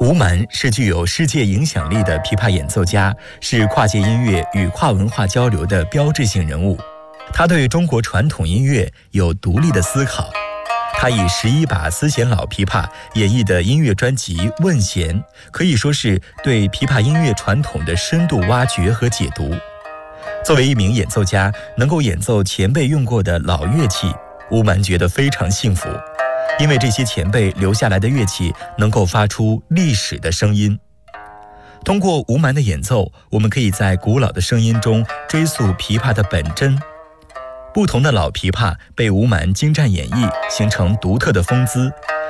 吴蛮是具有世界影响力的琵琶演奏家，是跨界音乐与跨文化交流的标志性人物。他对中国传统音乐有独立的思考。他以11把丝弦老琵琶演绎的音乐专辑《问弦》，可以说是对琵琶音乐传统的深度挖掘和解读。作为一名演奏家，能够演奏前辈用过的老乐器，吴蛮觉得非常幸福。因为这些前辈留下来的乐器能够发出历史的声音。通过吴蛮的演奏，我们可以在古老的声音中追溯琵琶的本真。不同的老琵琶被吴蛮精湛演绎，形成独特的风姿，